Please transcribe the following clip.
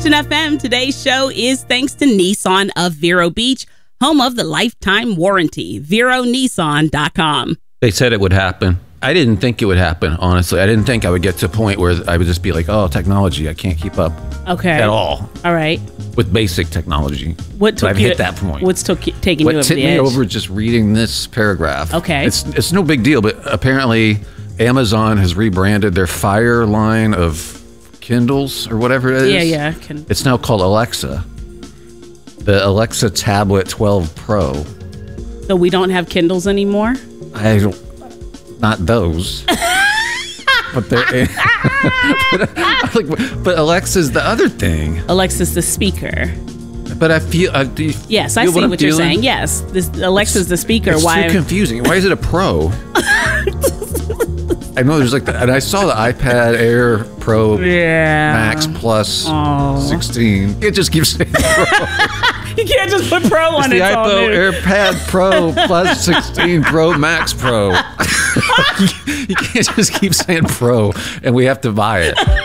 Christian FM. Today's show is thanks to Nissan of Vero Beach, home of the lifetime warranty. VeroNissan.com. They said it would happen. I didn't think it would happen, honestly. I didn't think I would get to a point where I would just be like, oh, technology, I can't keep up at all. All right. With basic technology. What took I've hit that point. What's taking you over the edge? What tipped me over just reading this paragraph. Okay. It's no big deal, but apparently Amazon has rebranded their Fire line of Kindles or whatever it is. Yeah. It's now called Alexa. The Alexa Tablet 12 Pro. So we don't have Kindles anymore? Not those. But but Alexa's the other thing. Alexa's the speaker. But I feel. Yes, I see what you're saying. Yes, Alexa's the speaker. It's too confusing. Why is it a Pro? I know there's like, and I saw the iPad Air Pro Max Plus 16. It just keeps saying Pro. You can't just put Pro on it. The iPad Pro Plus 16 Pro Max Pro. You can't just keep saying Pro, and we have to buy it.